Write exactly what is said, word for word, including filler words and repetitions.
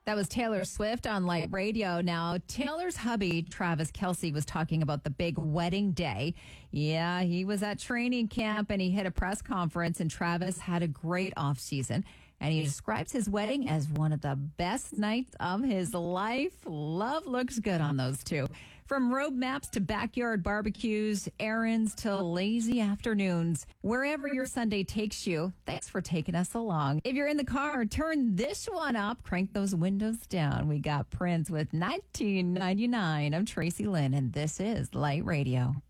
That was Taylor Swift on Light Radio. Now, Taylor's hubby, Travis Kelce, was talking about the big wedding day. Yeah, he was at training camp and he hit a press conference, and Travis had a great off season. And he describes his wedding as one of the best nights of his life. Love looks good on those two. From road maps to backyard barbecues, errands to lazy afternoons, wherever your Sunday takes you, thanks for taking us along. If you're in the car, turn this one up, crank those windows down. We got Prince with nineteen ninety-nine. I'm Tracy Lynn, and this is Light Radio.